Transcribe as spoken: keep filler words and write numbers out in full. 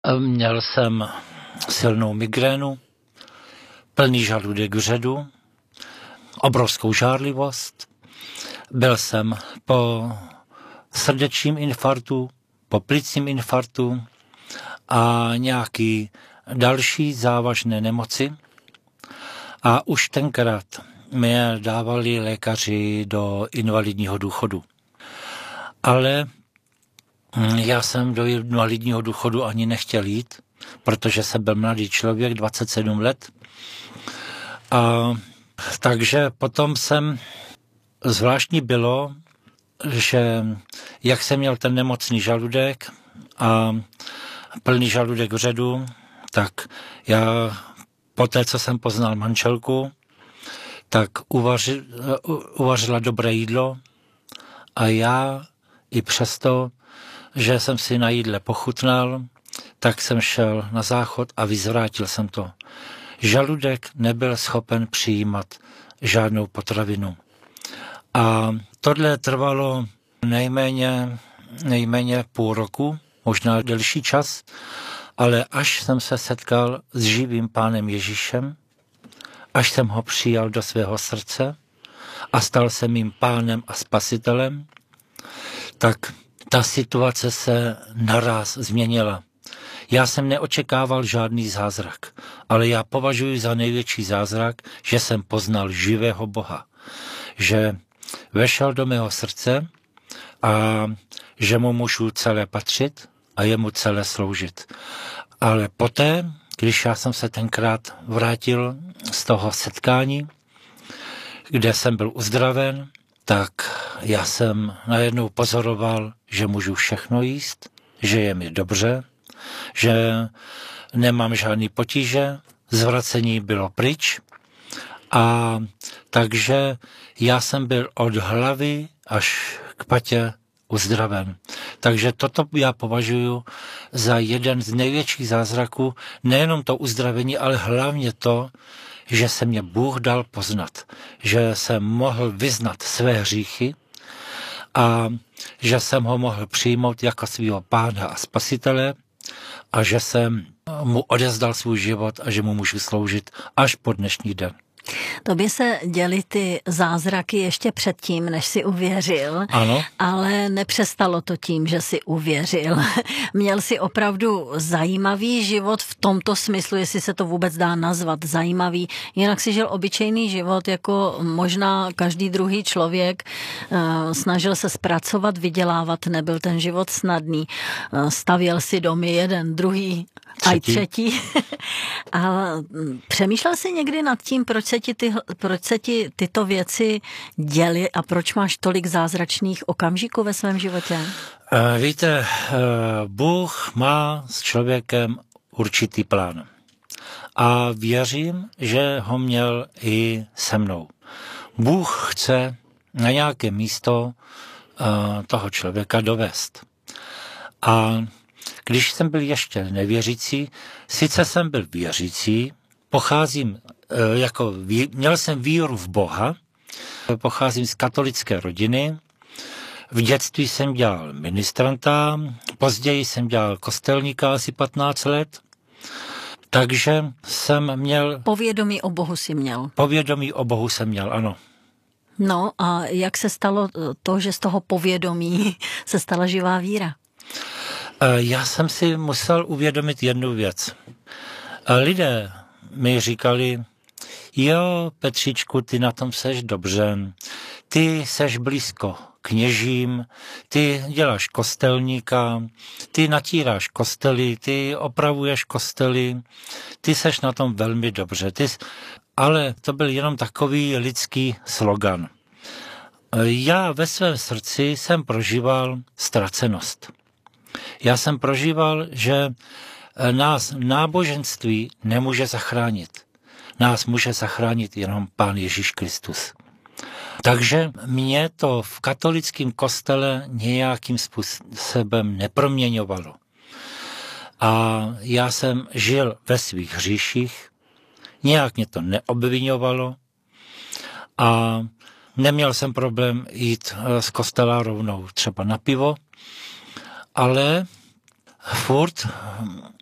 Měl jsem silnou migrénu, plný žaludek vředu, obrovskou žárlivost. Byl jsem po srdečním infarktu, po plicním infarktu a nějaký další závažné nemoci. A už tenkrát mě dávali lékaři do invalidního důchodu. Ale já jsem do invalidního důchodu ani nechtěl jít, protože jsem byl mladý člověk, dvacet sedm let. A takže potom jsem, zvláštní bylo, že jak jsem měl ten nemocný žaludek a plný žaludek vředu, tak já poté, co jsem poznal manželku, tak uvaři, uvařila dobré jídlo a já i přesto, že jsem si na jídle pochutnal, tak jsem šel na záchod a vyzvrátil jsem to. Žaludek nebyl schopen přijímat žádnou potravinu. A tohle trvalo nejméně, nejméně půl roku, možná delší čas, ale až jsem se setkal s živým Pánem Ježíšem, až jsem ho přijal do svého srdce a stal se mým Pánem a Spasitelem, tak ta situace se naráz změnila. Já jsem neočekával žádný zázrak, ale já považuji za největší zázrak, že jsem poznal živého Boha, že vešel do mého srdce a že mu můžu celé patřit a jemu celé sloužit. Ale poté, když já jsem se tenkrát vrátil z toho setkání, kde jsem byl uzdraven, tak já jsem najednou pozoroval, že můžu všechno jíst, že je mi dobře, že nemám žádný potíže, zvracení bylo pryč a takže já jsem byl od hlavy až k patě uzdraven. Takže toto já považuji za jeden z největších zázraků, nejenom to uzdravení, ale hlavně to, že se mě Bůh dal poznat, že jsem mohl vyznat své hříchy a že jsem ho mohl přijmout jako svého Pána a Spasitele a že jsem mu odezdal svůj život a že mu můžu sloužit až po dnešní den. Tobě se děly ty zázraky ještě předtím, než jsi uvěřil, Ano. Ale nepřestalo to tím, že jsi uvěřil. Měl jsi opravdu zajímavý život v tomto smyslu, jestli se to vůbec dá nazvat zajímavý. Jinak si žil obyčejný život, jako možná každý druhý člověk. Snažil se zpracovat, vydělávat, nebyl ten život snadný. Stavěl si domy jeden, druhý, a třetí. A přemýšlel jsi někdy nad tím, proč se ti, ty, proč se ti tyto věci děly a proč máš tolik zázračných okamžiků ve svém životě? Víte, Bůh má s člověkem určitý plán. A věřím, že ho měl i se mnou. Bůh chce na nějaké místo toho člověka dovést. A když jsem byl ještě nevěřící, sice jsem byl věřící, pocházím, jako, měl jsem víru v Boha, pocházím z katolické rodiny, v dětství jsem dělal ministranta, později jsem dělal kostelníka asi patnáct let, takže jsem měl... Povědomí o Bohu si měl. Povědomí o Bohu jsem měl, ano. No a jak se stalo to, že z toho povědomí se stala živá víra? Já jsem si musel uvědomit jednu věc. Lidé mi říkali, jo, Petříčku, ty na tom seš dobře, ty seš blízko kněžím, ty děláš kostelníka, ty natíráš kostely, ty opravuješ kostely, ty seš na tom velmi dobře. Ty... Ale to byl jenom takový lidský slogan. Já ve svém srdci jsem prožíval ztracenost. Já jsem prožíval, že nás náboženství nemůže zachránit. Nás může zachránit jenom Pán Ježíš Kristus. Takže mě to v katolickém kostele nějakým způsobem neproměňovalo. A já jsem žil ve svých hříších, nějak mě to neobviňovalo a neměl jsem problém jít z kostela rovnou třeba na pivo, ale furt